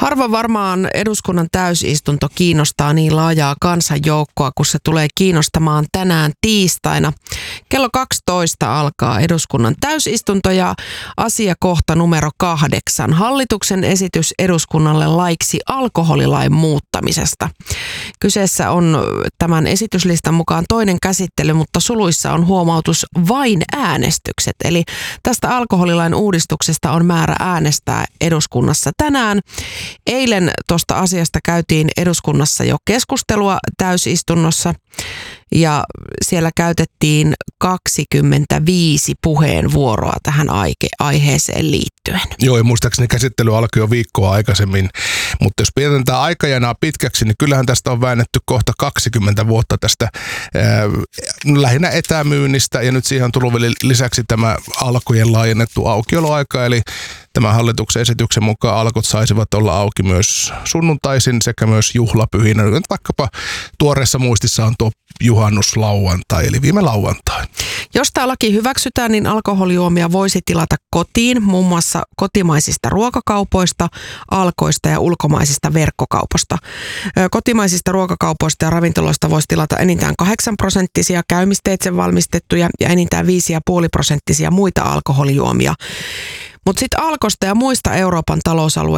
Harva varmaan eduskunnan täysistunto kiinnostaa niin laajaa kansanjoukkoa, kun se tulee kiinnostamaan tänään tiistaina. Kello 12 alkaa eduskunnan täysistunto ja asiakohta numero 8. Hallituksen esitys eduskunnalle laiksi alkoholilain muuttamisesta. Kyseessä on tämän esityslistan mukaan toinen käsittely, mutta suluissa on huomautus vain äänestykset. Eli tästä alkoholilain uudistuksesta on määrä äänestää eduskunnassa tänään. Eilen tuosta asiasta käytiin eduskunnassa jo keskustelua täysistunnossa ja siellä käytettiin 25 puheenvuoroa tähän aiheeseen liittyen. Joo, ja muistaakseni käsittely alkoi jo viikkoa aikaisemmin, mutta jos pidetään tämä aikajanaa pitkäksi, niin kyllähän tästä on väännetty kohta 20 vuotta tästä lähinnä etämyynnistä, ja nyt siihen on tullut vielä lisäksi tämä alkojen laajennettu aukioloaika, eli tämän hallituksen esityksen mukaan alkot saisivat olla auki myös sunnuntaisin sekä myös juhlapyhinä. Nyt vaikkapa tuoreessa muistissa on tuo juhannuslauantai, eli viime lauantai. Jos tämä laki hyväksytään, niin alkoholijuomia voisi tilata kotiin, muun muassa kotimaisista ruokakaupoista, alkoista ja ulkomaisista verkkokaupoista. Kotimaisista ruokakaupoista ja ravintoloista voisi tilata enintään 8% käymisteitse valmistettuja ja enintään 5,5% muita alkoholijuomia. Mutta sitten Alkosta ja muista Euroopan talousalueen